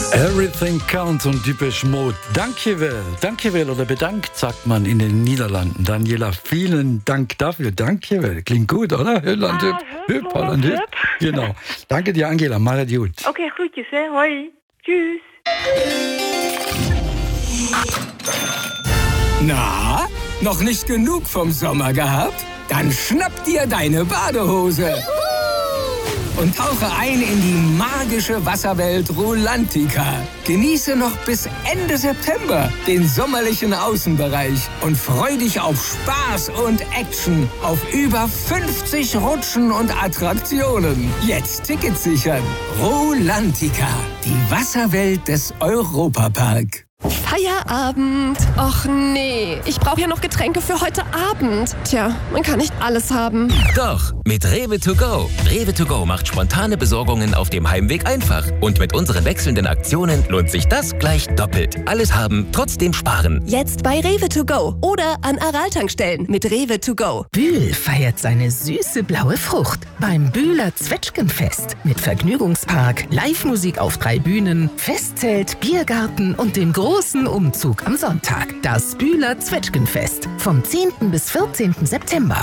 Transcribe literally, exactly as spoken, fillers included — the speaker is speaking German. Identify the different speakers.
Speaker 1: Everything counts und Depeche Mode. Dankjewel, dankjewel oder bedankt, sagt man in den Niederlanden. Daniela, vielen Dank dafür. Dankjewel. Klingt gut, oder? Holland
Speaker 2: Ja,
Speaker 1: Hüb, Hüb, Holland Hüb. Genau. Danke dir, Angela. Mach es gut.
Speaker 2: Okay, groetjes, hè. Hoi. Tschüss.
Speaker 3: Na, noch nicht genug vom Sommer gehabt? Dann schnapp dir deine Badehose und tauche ein in die magische Wasserwelt Rulantica. Genieße noch bis Ende September den sommerlichen Außenbereich und freu dich auf Spaß und Action auf über fünfzig Rutschen und Attraktionen. Jetzt Tickets sichern. Rulantica, die Wasserwelt des Europapark.
Speaker 4: Feierabend. Och nee, ich brauche ja noch Getränke für heute Abend. Tja, man kann nicht alles haben.
Speaker 5: Doch, mit Rewe to go. Rewe to go macht spontane Besorgungen auf dem Heimweg einfach. Und mit unseren wechselnden Aktionen lohnt sich das gleich doppelt. Alles haben, trotzdem sparen.
Speaker 4: Jetzt bei Rewe to go oder an Aral-Tankstellen mit Rewe to go.
Speaker 6: Bühl feiert seine süße blaue Frucht beim Bühler Zwetschgenfest. Mit Vergnügungspark, Live-Musik auf drei Bühnen, Festzelt, Biergarten und dem großen Umzug am Sonntag. Das Bühler Zwetschgenfest vom zehnten bis vierzehnten September.